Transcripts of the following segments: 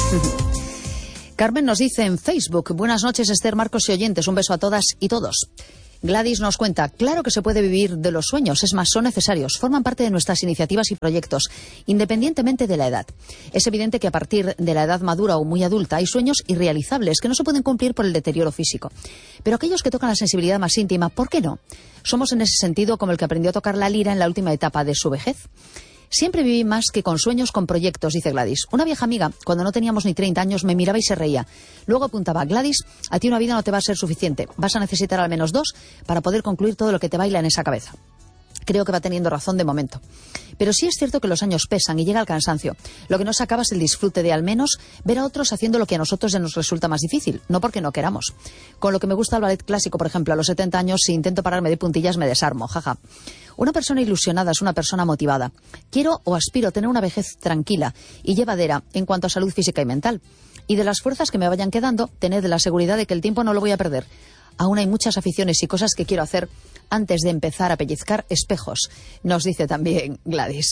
Carmen nos dice en Facebook: buenas noches, Esther, Marcos y oyentes, un beso a todas y todos. Gladys nos cuenta: claro que se puede vivir de los sueños, es más, son necesarios, forman parte de nuestras iniciativas y proyectos, independientemente de la edad. Es evidente que a partir de la edad madura o muy adulta hay sueños irrealizables que no se pueden cumplir por el deterioro físico. Pero aquellos que tocan la sensibilidad más íntima, ¿por qué no? Somos en ese sentido como el que aprendió a tocar la lira en la última etapa de su vejez. Siempre viví más que con sueños, con proyectos, dice Gladys. Una vieja amiga, cuando no teníamos ni 30 años, me miraba y se reía. Luego apuntaba: Gladys, a ti una vida no te va a ser suficiente. Vas a necesitar al menos 2 para poder concluir todo lo que te baila en esa cabeza. Creo que va teniendo razón de momento. Pero sí es cierto que los años pesan y llega el cansancio. Lo que no se acaba es el disfrute de, al menos, ver a otros haciendo lo que a nosotros ya nos resulta más difícil. No porque no queramos. Con lo que me gusta el ballet clásico, por ejemplo, a los 70 años, si intento pararme de puntillas me desarmo, jaja. Una persona ilusionada es una persona motivada. Quiero o aspiro a tener una vejez tranquila y llevadera en cuanto a salud física y mental. Y de las fuerzas que me vayan quedando, tened la seguridad de que el tiempo no lo voy a perder. Aún hay muchas aficiones y cosas que quiero hacer antes de empezar a pellizcar espejos, nos dice también Gladys.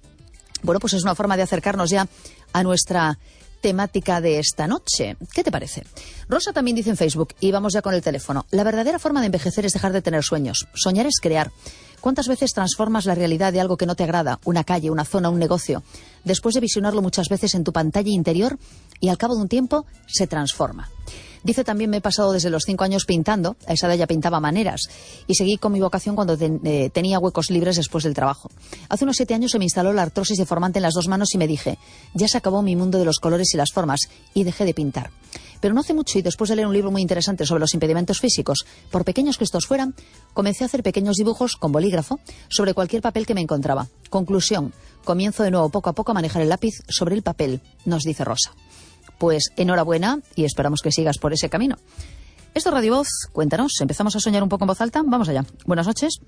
Bueno, pues es una forma de acercarnos ya a nuestra temática de esta noche. ¿Qué te parece? Rosa también dice en Facebook, y vamos ya con el teléfono: la verdadera forma de envejecer es dejar de tener sueños. Soñar es crear. ¿Cuántas veces transformas la realidad de algo que no te agrada? Una calle, una zona, un negocio. Después de visionarlo muchas veces en tu pantalla interior y al cabo de un tiempo se transforma. Dice también: me he pasado desde los 5 años pintando, a esa edad ya pintaba maneras, y seguí con mi vocación cuando tenía huecos libres después del trabajo. Hace unos 7 años se me instaló la artrosis deformante en las 2 manos y me dije: ya se acabó mi mundo de los colores y las formas, y dejé de pintar. Pero no hace mucho, y después de leer un libro muy interesante sobre los impedimentos físicos, por pequeños que estos fueran, comencé a hacer pequeños dibujos con bolígrafo sobre cualquier papel que me encontraba. Conclusión: comienzo de nuevo poco a poco a manejar el lápiz sobre el papel, nos dice Rosa. Pues enhorabuena y esperamos que sigas por ese camino. Esto es Radio Voz, cuéntanos, ¿empezamos a soñar un poco en voz alta? Vamos allá. Buenas noches.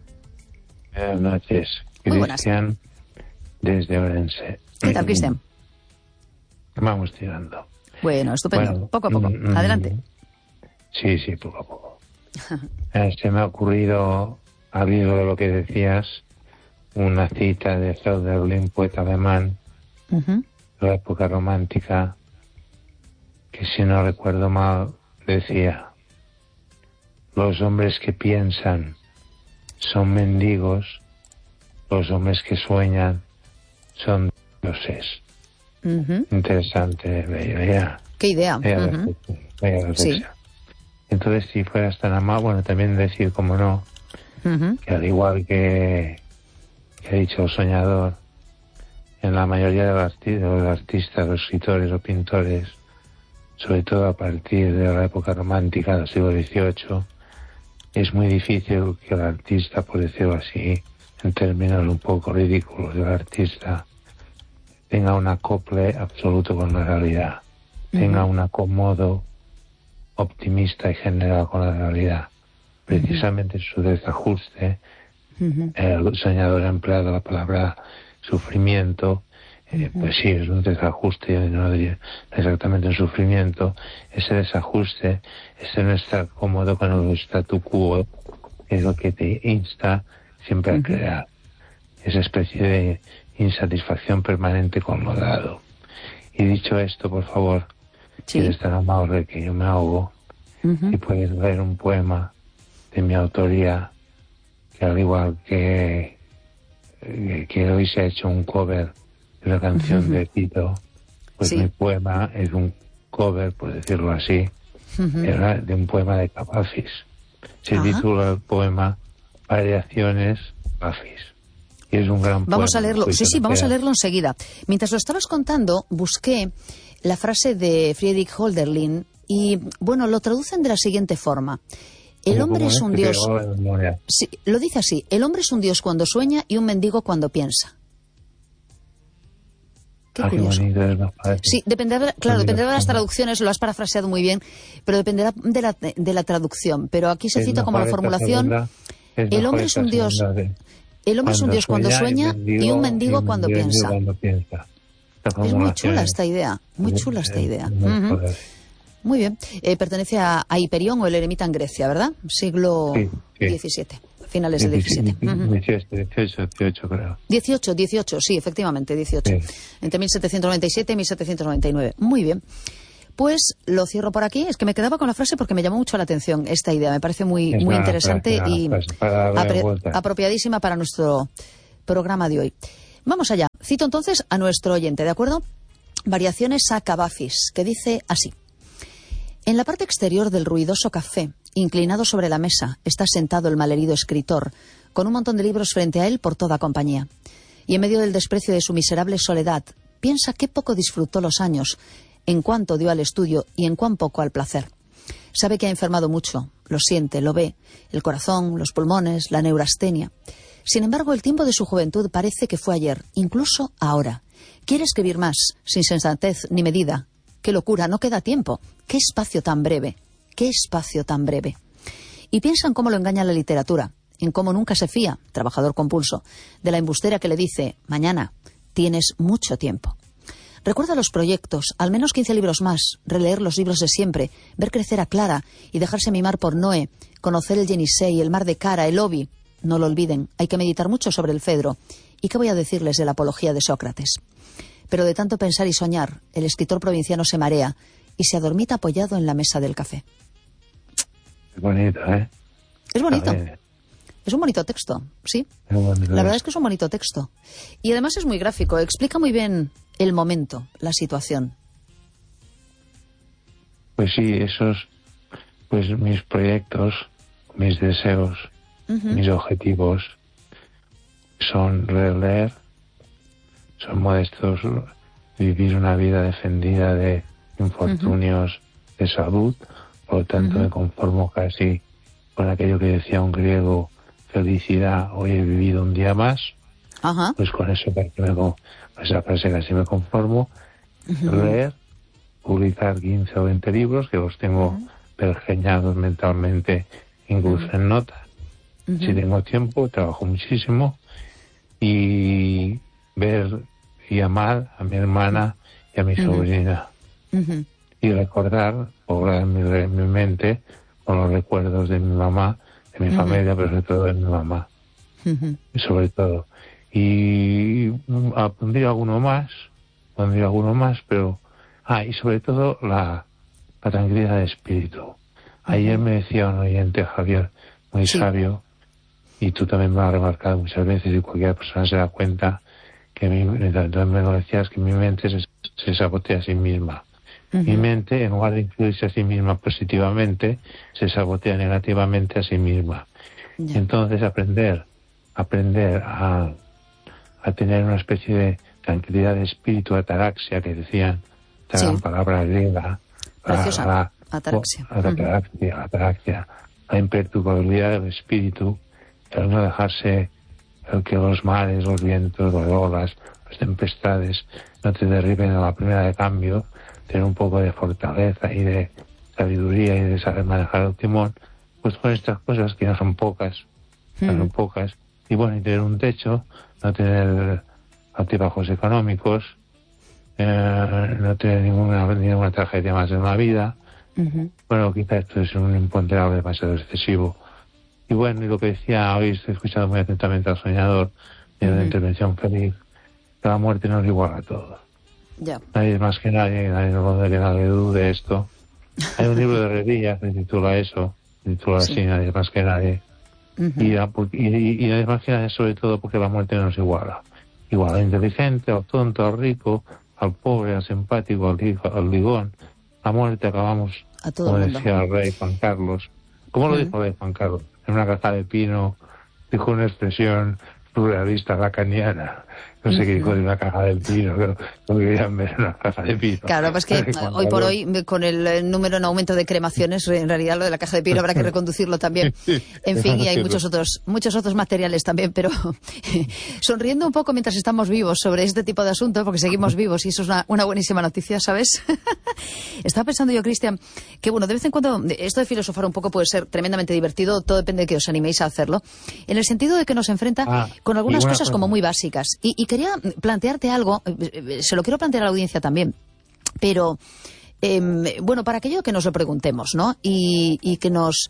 Buenas noches. Muy buenas. Cristian, desde Orense. ¿Qué tal, Cristian? Vamos tirando. Bueno, estupendo. Bueno, poco a poco. Adelante. Sí, poco a poco. Se me ha ocurrido, al hilo de lo que decías, una cita de Hölderlin, poeta alemán, de la época romántica, que si no recuerdo mal decía: los hombres que piensan son mendigos, los hombres que sueñan son dioses. Interesante, bella. ¿Qué idea? Sí. Entonces, si fueras tan amable, bueno, también decir, como no, que al igual que ha dicho el soñador, en la mayoría de los artistas, los escritores o pintores, sobre todo a partir de la época romántica del siglo XVIII, es muy difícil que el artista, por decirlo así, en términos un poco ridículos del artista, tenga un acople absoluto con la realidad, tenga un acomodo optimista y general con la realidad. Precisamente su desajuste, el soñador ha empleado la palabra sufrimiento. Pues sí, es un desajuste, yo no diría exactamente un sufrimiento. Ese desajuste, ese no estar cómodo con el statu quo, es lo que te insta siempre a crear. Esa especie de insatisfacción permanente con lo dado. Y dicho esto, por favor, si eres tan amable que yo me ahogo, si puedes leer un poema de mi autoría, que al igual que hoy se ha hecho un cover de la canción de Tito, pues mi poema es un cover, por decirlo así, de un poema de Capafis. Se titula el poema Variaciones Capafis. Y es un gran poema. Vamos a leerlo, vamos a leerlo enseguida. Mientras lo estabas contando, busqué la frase de Friedrich Hölderlin y, bueno, lo traducen de la siguiente forma: el hombre es un dios. Sí, lo dice así: el hombre es un dios cuando sueña y un mendigo cuando piensa. Qué curioso. Sí, dependerá de las traducciones, lo has parafraseado muy bien, pero dependerá de la traducción. Pero aquí se cita como la formulación: el hombre es un dios. El hombre es un dios cuando sueña y un mendigo cuando piensa. Es muy chula esta idea, muy chula esta idea. Muy bien. Pertenece a Hiperión o el eremita en Grecia, ¿verdad? Siglo XVII. finales del 17. 18 creo. 18, sí, efectivamente, 18. Sí. Entre 1797 y 1799. Muy bien. Pues lo cierro por aquí. Es que me quedaba con la frase porque me llamó mucho la atención esta idea. Me parece muy interesante y apropiadísima para nuestro programa de hoy. Vamos allá. Cito entonces a nuestro oyente, ¿de acuerdo? Variaciones a Cavafis, que dice así. En la parte exterior del ruidoso café, inclinado sobre la mesa, está sentado el malherido escritor, con un montón de libros frente a él por toda compañía. Y en medio del desprecio de su miserable soledad, piensa qué poco disfrutó los años, en cuánto dio al estudio y en cuán poco al placer. Sabe que ha enfermado mucho, lo siente, lo ve, el corazón, los pulmones, la neurastenia. Sin embargo, el tiempo de su juventud parece que fue ayer, incluso ahora. Quiere escribir más, sin sensatez ni medida. ¡Qué locura! No queda tiempo. ¡Qué espacio tan breve! ¡Qué espacio tan breve! Y piensa en cómo lo engaña la literatura, en cómo nunca se fía, trabajador compulso, de la embustera que le dice, mañana, tienes mucho tiempo. Recuerda los proyectos, al menos 15 libros más, releer los libros de siempre, ver crecer a Clara y dejarse mimar por Noé, conocer el Yenisei, el mar de Kara, el Obi. No lo olviden, hay que meditar mucho sobre el Fedro. ¿Y qué voy a decirles de la apología de Sócrates? Pero de tanto pensar y soñar, el escritor provinciano se marea y se adormita apoyado en la mesa del café. Es bonito, ¿eh? Es bonito. Es un bonito texto, sí. La verdad es que es un bonito texto. Y además es muy gráfico, explica muy bien el momento, la situación. Pues sí, esos, pues mis proyectos, mis deseos, mis objetivos son releer, son modestos, vivir una vida defendida de infortunios de salud, por lo tanto me conformo casi con aquello que decía un griego, felicidad, hoy he vivido un día más. Pues con eso, esa frase casi me conformo. Leer, publicar 15 o 20 libros, que los tengo pergeñados mentalmente, incluso en notas. Si tengo tiempo, trabajo muchísimo. Y ver y amar a mi hermana y a mi sobrina. Y recordar, poblar mi mente con los recuerdos de mi mamá, de mi familia, pero sobre todo de mi mamá. Sobre todo. Y pondría alguno más, pero... y sobre todo la tranquilidad de espíritu. Ayer me decía un oyente, Javier, muy sabio, y tú también me lo has remarcado muchas veces, y cualquier persona se da cuenta que me lo decías, que mi mente se sabotea a sí misma. Mi mente, en lugar de influirse a sí misma positivamente, se sabotea negativamente a sí misma. Entonces aprender a tener una especie de tranquilidad de espíritu, ataraxia, que decían, esta gran palabra griega, ataraxia, la imperturbabilidad del espíritu, el no dejarse que los mares, los vientos, las olas, las tempestades no te derriben a la primera de cambio, tener un poco de fortaleza y de sabiduría y de saber manejar el timón, pues con estas cosas que no son pocas, y bueno, y tener un techo, no tener altibajos económicos, no tener ninguna tragedia más en la vida. Bueno, quizá esto es un imponderable demasiado excesivo. Y bueno, y lo que decía hoy, estoy escuchando muy atentamente al soñador, en una intervención feliz, que la muerte nos iguala a todos. Nadie es más que nadie nadie dude esto. Hay un libro de Herrería que titula eso, así, nadie es más que nadie. Y nadie es más que nadie, sobre todo porque la muerte nos iguala. Igual al inteligente, al tonto, al rico, al pobre, al simpático, al ligón. La muerte acabamos, como decía el rey Juan Carlos. ¿Cómo lo dijo el rey Juan Carlos? En una caja de pino, dijo una expresión surrealista lacaniana. No sé qué dijo de una caja de pino, pero no querían ver una caja de pino. Claro, pues que hoy por hoy, con el número en aumento de cremaciones, en realidad lo de la caja de pino habrá que reconducirlo también. En fin, y hay muchos otros materiales también, pero sonriendo un poco mientras estamos vivos sobre este tipo de asuntos, porque seguimos vivos y eso es una buenísima noticia, ¿sabes? Estaba pensando yo, Cristian, que bueno, de vez en cuando esto de filosofar un poco puede ser tremendamente divertido, todo depende de que os animéis a hacerlo, en el sentido de que nos enfrenta con algunas cosas como muy básicas. Y quería plantearte algo, se lo quiero plantear a la audiencia también, pero bueno, para aquello que nos lo preguntemos, ¿no? Y que nos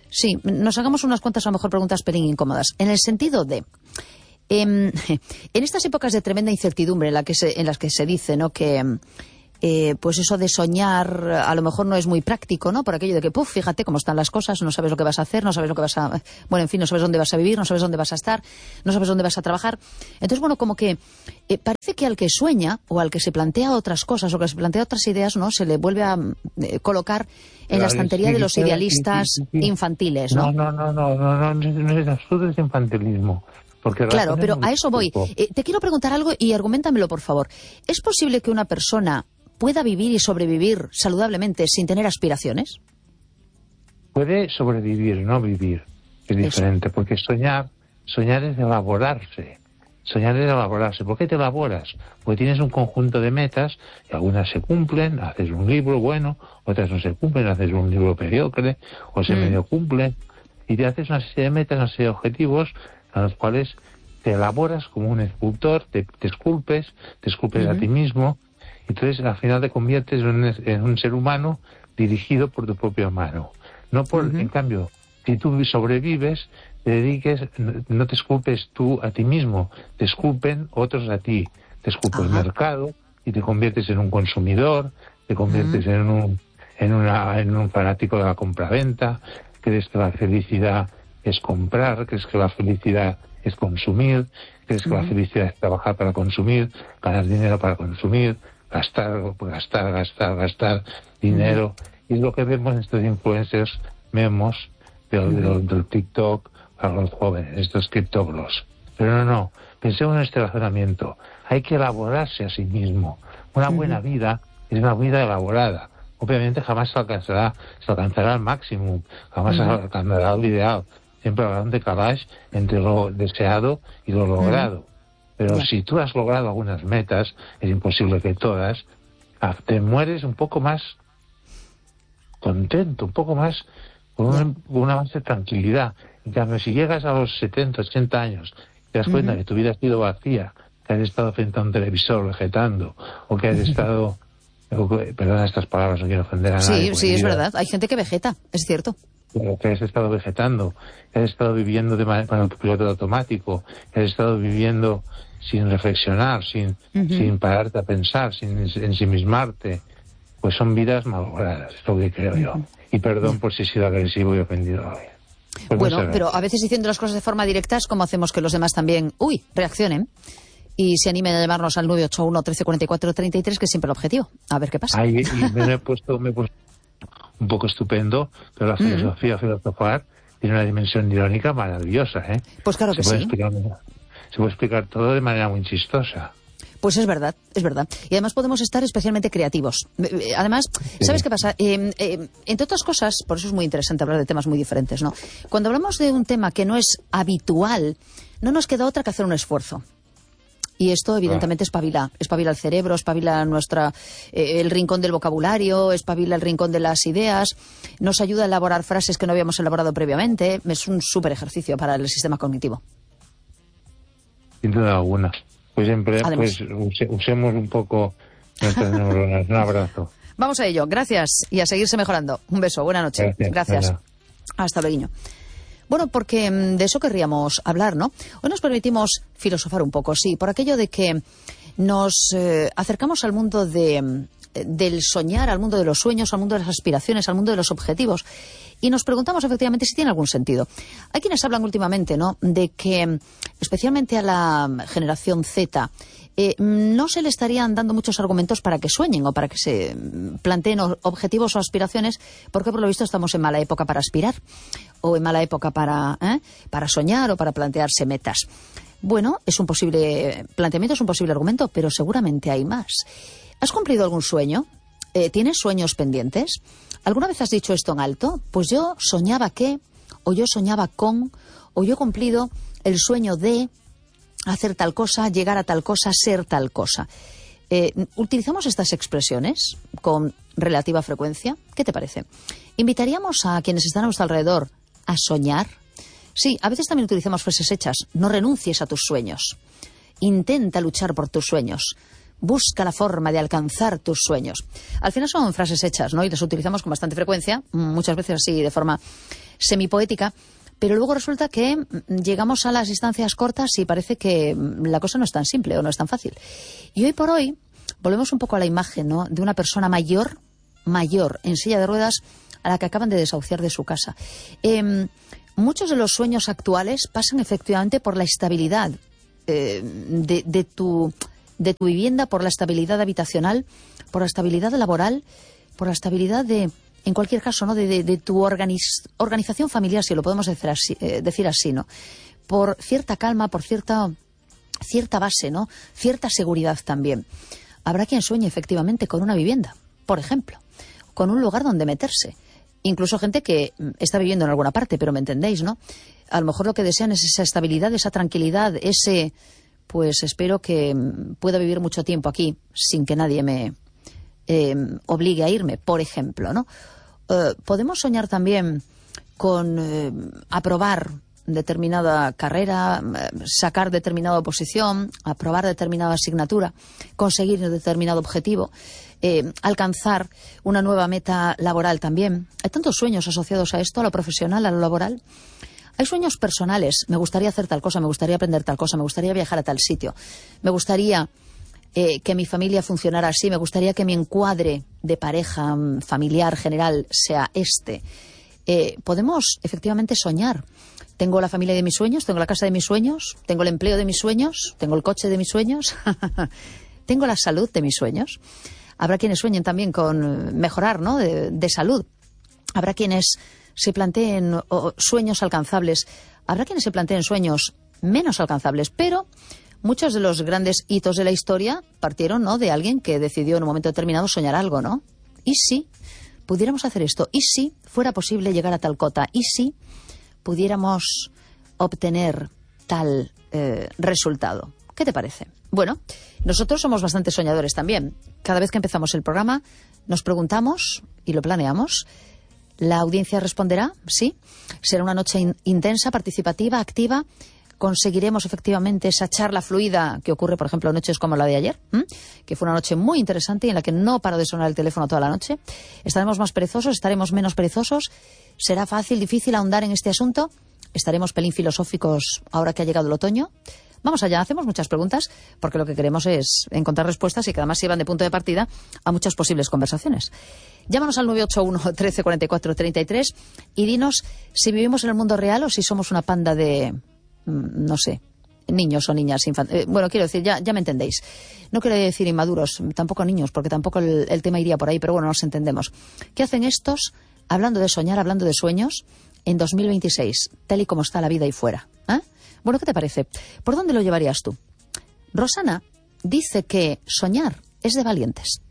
Sí, nos hagamos unas cuantas, a lo mejor, preguntas pelín incómodas. En el sentido de... en estas épocas de tremenda incertidumbre en las que se dice, ¿no?, que... pues eso de soñar a lo mejor no es muy práctico, ¿no? Por aquello de que, fíjate cómo están las cosas, no sabes lo que vas a hacer, no sabes lo que vas a... Bueno, en fin, no sabes dónde vas a vivir, no sabes dónde vas a estar, no sabes dónde vas a trabajar. Entonces, bueno, como que parece que al que sueña o al que se plantea otras cosas o que se plantea otras ideas, ¿no?, se le vuelve a colocar en la estantería de los idealistas infantiles, ¿no? No es absurdo, es infantilismo. Claro, pero a eso voy. Te quiero preguntar algo y arguméntamelo, por favor. ¿Es posible que una persona pueda vivir y sobrevivir saludablemente sin tener aspiraciones? Puede sobrevivir, no vivir. Es diferente, porque soñar es elaborarse. Soñar es elaborarse. ¿Por qué te elaboras? Porque tienes un conjunto de metas y algunas se cumplen, haces un libro bueno, otras no se cumplen, haces un libro mediocre, o se medio cumplen, y te haces una serie de metas, una serie de objetivos a los cuales te elaboras como un escultor, te esculpes a ti mismo. Entonces, al final te conviertes en un ser humano dirigido por tu propia mano. No por, en cambio, si tú sobrevives, te dediques, no te esculpes tú a ti mismo, te esculpen otros a ti. Te esculpe el mercado y te conviertes en un consumidor, te conviertes en un fanático de la compraventa, crees que la felicidad es comprar, crees que la felicidad es consumir, crees que la felicidad es trabajar para consumir, ganar dinero para consumir, gastar dinero. Y es lo que vemos en estos influencers, vemos del TikTok para los jóvenes, estos criptoglos. Pero no, pensemos en este razonamiento. Hay que elaborarse a sí mismo. Una buena vida es una vida elaborada. Obviamente jamás se alcanzará al máximo, jamás se alcanzará al ideal. Siempre habrá un decalaje entre lo deseado y lo logrado. Pero si tú has logrado algunas metas, es imposible que todas, te mueres un poco más contento, un poco más con una más de tranquilidad. En cambio, si llegas a los 70, 80 años, te das cuenta que tu vida ha sido vacía, que has estado frente a un televisor vegetando, o que has estado... Perdona estas palabras, no quiero ofender a nadie. Sí, es verdad. Hay gente que vegeta, es cierto. Pero que has estado vegetando, que has estado viviendo con el piloto automático, que has estado viviendo sin reflexionar, sin pararte a pensar, sin ensimismarte, pues son vidas malogradas, es lo que creo yo. Y perdón por si he sido agresivo y ofendido hoy. Pues bueno, pero a veces diciendo las cosas de forma directa es como hacemos que los demás también, reaccionen y se animen a llamarnos al 981 13 44 33, que es siempre el objetivo. A ver qué pasa. Y me he puesto un poco estupendo, pero la filosofar tiene una dimensión irónica maravillosa, ¿eh? Pues claro que sí. Se puede explicar todo de manera muy chistosa. Pues es verdad. Y además podemos estar especialmente creativos. Además, ¿sabes qué pasa? Entre otras cosas, por eso es muy interesante hablar de temas muy diferentes, ¿no? Cuando hablamos de un tema que no es habitual, no nos queda otra que hacer un esfuerzo. Y esto, evidentemente, espabila el cerebro, espabila el rincón del vocabulario, espabila el rincón de las ideas, nos ayuda a elaborar frases que no habíamos elaborado previamente. Es un súper ejercicio para el sistema cognitivo. Sin duda alguna. Pues siempre usemos un poco nuestras neuronas. Un abrazo. Vamos a ello. Gracias y a seguirse mejorando. Un beso. Buena noche. Gracias. Hasta luego. Bueno, porque de eso querríamos hablar, ¿no? Hoy nos permitimos filosofar un poco, sí, por aquello de que nos acercamos al mundo del soñar, al mundo de los sueños, al mundo de las aspiraciones, al mundo de los objetivos. Y nos preguntamos efectivamente si tiene algún sentido. Hay quienes hablan últimamente, ¿no?, de que, especialmente a la generación Z, no se le estarían dando muchos argumentos para que sueñen o para que se planteen objetivos o aspiraciones, porque por lo visto estamos en mala época para aspirar o en mala época para soñar o para plantearse metas. Bueno, es un posible planteamiento, es un posible argumento, pero seguramente hay más. ¿Has cumplido algún sueño? ¿Tienes sueños pendientes? ¿Alguna vez has dicho esto en alto? Pues yo soñaba que, o yo soñaba con, o yo he cumplido el sueño de hacer tal cosa, llegar a tal cosa, ser tal cosa. ¿Utilizamos estas expresiones con relativa frecuencia? ¿Qué te parece? ¿Invitaríamos a quienes están a nuestro alrededor a soñar? Sí, a veces también utilizamos frases hechas. No renuncies a tus sueños. Intenta luchar por tus sueños. Busca la forma de alcanzar tus sueños. Al final son frases hechas, ¿no? Y las utilizamos con bastante frecuencia, muchas veces así de forma semipoética, pero luego resulta que llegamos a las distancias cortas y parece que la cosa no es tan simple o no es tan fácil. Y hoy por hoy volvemos un poco a la imagen, ¿no?, de una persona mayor, en silla de ruedas, a la que acaban de desahuciar de su casa. Muchos de los sueños actuales pasan efectivamente por la estabilidad de tu vivienda, por la estabilidad habitacional, por la estabilidad laboral, por la estabilidad en cualquier caso, ¿no?, de tu organización familiar, si lo podemos decir así, ¿no? Por cierta calma, por cierta base, ¿no? Cierta seguridad también. Habrá quien sueñe efectivamente con una vivienda, por ejemplo, con un lugar donde meterse. Incluso gente que está viviendo en alguna parte, pero me entendéis, ¿no? A lo mejor lo que desean es esa estabilidad, esa tranquilidad, pues espero que pueda vivir mucho tiempo aquí sin que nadie me obligue a irme, por ejemplo, ¿no? Podemos soñar también con aprobar determinada carrera, sacar determinada oposición, aprobar determinada asignatura, conseguir determinado objetivo, alcanzar una nueva meta laboral también. Hay tantos sueños asociados a esto, a lo profesional, a lo laboral. Hay sueños personales. Me gustaría hacer tal cosa, me gustaría aprender tal cosa, me gustaría viajar a tal sitio, me gustaría que mi familia funcionara así, me gustaría que mi encuadre de pareja, familiar, general, sea este. Podemos efectivamente soñar. Tengo la familia de mis sueños, tengo la casa de mis sueños, tengo el empleo de mis sueños, tengo el coche de mis sueños, tengo la salud de mis sueños. Habrá quienes sueñen también con mejorar, ¿no?, de salud. Habrá quienes se planteen sueños alcanzables. Habrá quienes se planteen sueños menos alcanzables, pero muchos de los grandes hitos de la historia partieron, ¿no?, de alguien que decidió en un momento determinado soñar algo, ¿no? ¿Y si pudiéramos hacer esto? ¿Y si fuera posible llegar a tal cota? ¿Y si pudiéramos obtener tal resultado? ¿Qué te parece? Bueno, nosotros somos bastante soñadores también. Cada vez que empezamos el programa nos preguntamos y lo planeamos. ¿La audiencia responderá? Sí. ¿Será una noche intensa, participativa, activa? ¿Conseguiremos efectivamente esa charla fluida que ocurre, por ejemplo, noches como la de ayer? Que fue una noche muy interesante y en la que no paró de sonar el teléfono toda la noche. ¿Estaremos más perezosos? ¿Estaremos menos perezosos? ¿Será fácil, difícil ahondar en este asunto? ¿Estaremos pelín filosóficos ahora que ha llegado el otoño? Vamos allá, hacemos muchas preguntas porque lo que queremos es encontrar respuestas y que además sirvan de punto de partida a muchas posibles conversaciones. Llámanos al 981 13 44 33 y dinos si vivimos en el mundo real o si somos una panda de, no sé, niños o niñas infantiles. Bueno, quiero decir, ya me entendéis. No quiero decir inmaduros, tampoco niños, porque tampoco el tema iría por ahí, pero bueno, nos entendemos. ¿Qué hacen estos, hablando de soñar, hablando de sueños, en 2026, tal y como está la vida ahí fuera? Bueno, ¿qué te parece? ¿Por dónde lo llevarías tú? Rosana dice que soñar es de valientes.